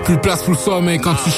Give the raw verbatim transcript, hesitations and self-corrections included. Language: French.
Plus de place pour le sommeil quand tu